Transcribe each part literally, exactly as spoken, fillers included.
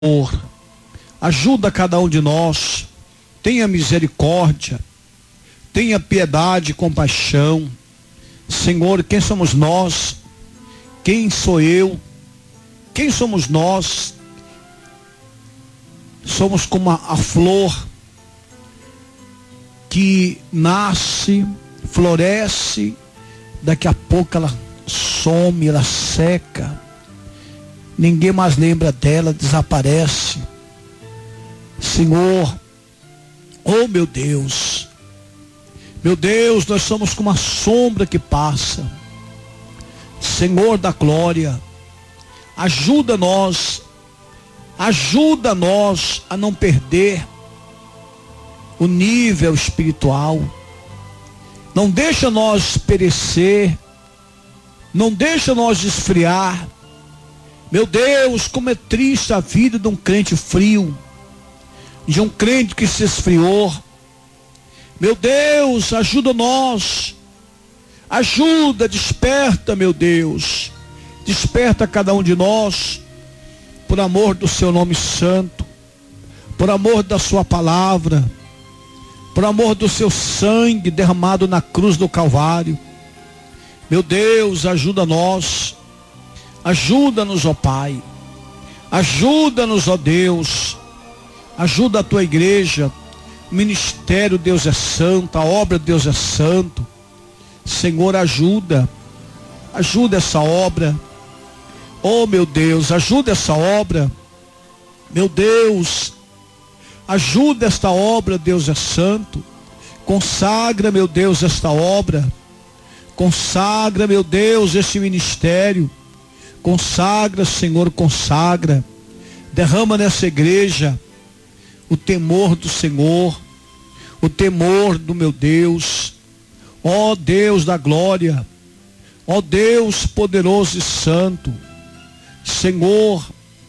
Ajuda cada um de nós, tenha misericórdia, tenha piedade e compaixão. Senhor, quem somos nós? Quem sou eu? Quem somos nós? Somos como a, a flor que nasce, floresce, daqui a pouco ela some, ela seca, ninguém mais lembra dela, desaparece. Senhor, oh meu Deus, meu Deus, nós somos como uma sombra que passa. Senhor da glória, ajuda nós, ajuda nós a não perder o nível espiritual. Não deixa nós perecer, não deixa nós esfriar. Meu Deus, como é triste a vida de um crente frio, de um crente que se esfriou. Meu Deus, ajuda nós, ajuda, desperta, meu Deus, desperta cada um de nós, por amor do seu nome santo, por amor da sua palavra, por amor do seu sangue derramado na cruz do Calvário. Meu Deus, ajuda nós, ajuda-nos, ó Pai, ajuda-nos, ó Deus, ajuda a tua igreja, o ministério, Deus é santo, a obra, Deus é santo. Senhor, ajuda, ajuda essa obra, oh meu Deus, ajuda essa obra, meu Deus, ajuda esta obra, Deus é santo. Consagra, meu Deus, esta obra, consagra, meu Deus, este ministério, consagra, Senhor, consagra, derrama nessa igreja o temor do Senhor, o temor do meu Deus, ó Deus da glória, ó Deus poderoso e santo. Senhor,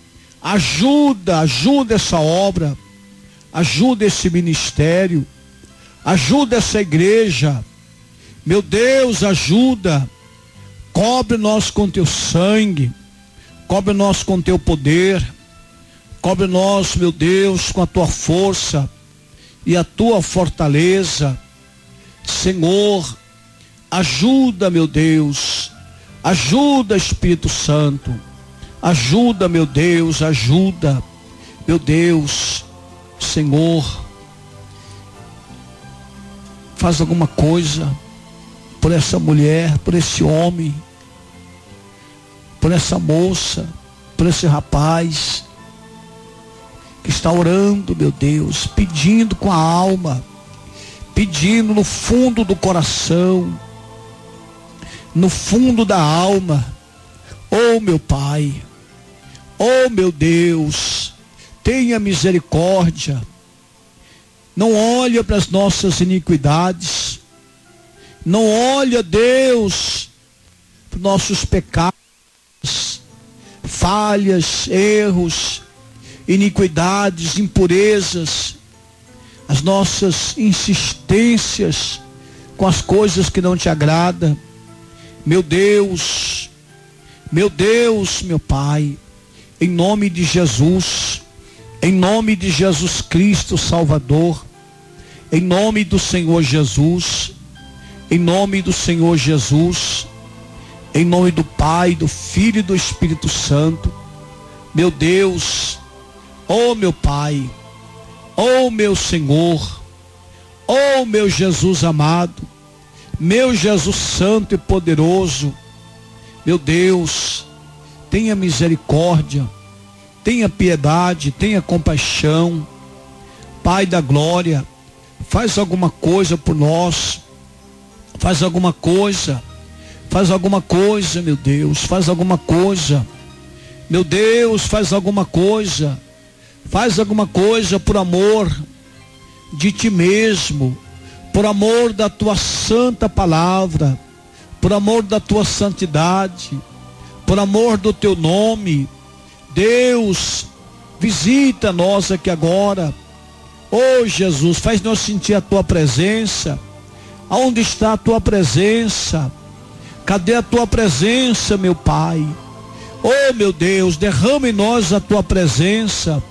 ajuda, ajuda essa obra, ajuda esse ministério, ajuda essa igreja, meu Deus, ajuda, cobre nós com teu sangue, cobre nós com teu poder, cobre nós, meu Deus, com a tua força e a tua fortaleza. Senhor, ajuda, meu Deus, ajuda, Espírito Santo, ajuda, meu Deus, ajuda, meu Deus, Senhor, faz alguma coisa por essa mulher, por esse homem, por essa moça, por esse rapaz que está orando, meu Deus, pedindo com a alma, pedindo no fundo do coração, no fundo da alma. Oh meu Pai, oh meu Deus, tenha misericórdia, não olha para as nossas iniquidades, não olha, Deus, para os nossos pecados, falhas, erros, iniquidades, impurezas, as nossas insistências com as coisas que não te agradam. Meu Deus, meu Deus, meu Pai, em nome de Jesus, em nome de Jesus Cristo Salvador, em nome do Senhor Jesus, em nome do Senhor Jesus, em nome do Pai, do Filho e do Espírito Santo, meu Deus, oh meu Pai, oh meu Senhor, oh meu Jesus amado, meu Jesus santo e poderoso, meu Deus, tenha misericórdia, tenha piedade, tenha compaixão. Pai da glória, faz alguma coisa por nós, faz alguma coisa, faz alguma coisa, meu Deus, faz alguma coisa, meu Deus, faz alguma coisa, faz alguma coisa por amor de ti mesmo, por amor da tua santa palavra, por amor da tua santidade, por amor do teu nome. Deus, visita nós aqui agora. Oh Jesus, faz nós sentir a tua presença. Aonde está a tua presença? Cadê a tua presença, meu Pai? Oh, meu Deus, derrama em nós a tua presença.